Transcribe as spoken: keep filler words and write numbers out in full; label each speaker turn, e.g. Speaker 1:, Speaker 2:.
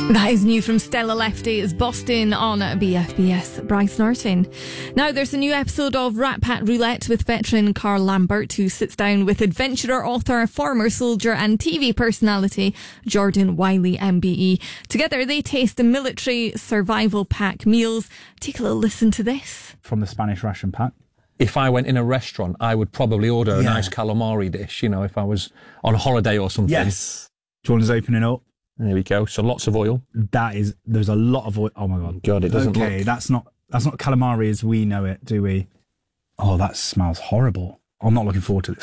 Speaker 1: That is new from Stella Lefty. It's Boston on B F B S. Bryce Norton. Now there's a new episode of Rat Pat Roulette with veteran Carl Lambert, who sits down with adventurer, author, former soldier and T V personality Jordan Wiley M B E. Together they taste the military survival pack meals. Take a little listen to this.
Speaker 2: From the Spanish ration pack.
Speaker 3: If I went in a restaurant, I would probably order a
Speaker 2: Yeah.
Speaker 3: nice calamari dish, you know, if I was on a holiday or something.
Speaker 2: Yes. Jordan's opening up.
Speaker 3: There we go. So lots of oil.
Speaker 2: That is, there's a lot of oil. Oh my God.
Speaker 3: God, it doesn't
Speaker 2: Okay,
Speaker 3: look...
Speaker 2: that's not, that's not calamari as we know it, do we? Oh, that smells horrible. I'm not looking forward to this.